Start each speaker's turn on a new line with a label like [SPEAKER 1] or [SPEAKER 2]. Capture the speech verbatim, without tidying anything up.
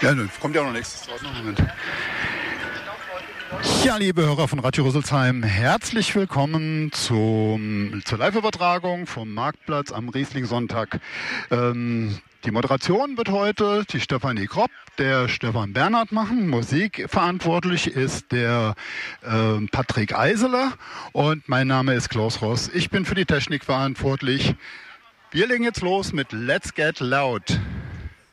[SPEAKER 1] Ja, kommt ja noch nichts. Moment. Ja, liebe Hörer von Radio Rüsselsheim, herzlich willkommen zum, zur Live-Übertragung vom Marktplatz am Riesling-Sonntag. Ähm, die Moderation wird heute die Stefanie Kropp, der Stefan Bernhard machen. Musikverantwortlich ist der äh, Patrick Eiseler und mein Name ist Klaus Ross. Ich bin für die Technik verantwortlich. Wir legen jetzt los mit Let's Get Loud.